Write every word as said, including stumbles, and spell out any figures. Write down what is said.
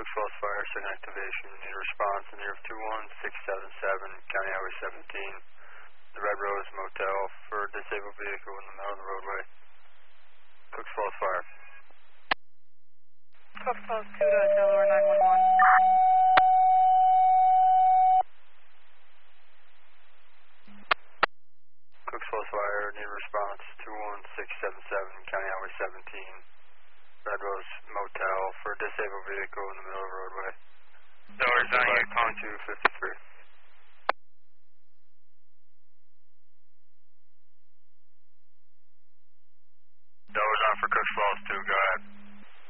Cooks Falls Fire, second activation, need a response in the air of two one six seven seven, County Highway seventeen, the Red Rose Motel for a disabled vehicle in the middle of the roadway. Cooks Falls Fire. Cooks Falls two to Delaware nine one one. Cooks Falls Fire, need a response two one six seven seven, County Highway seventeen, Red Rose Motel for a disabled vehicle in the middle of the roadway. Delaware Zone, you calling two fifty-three.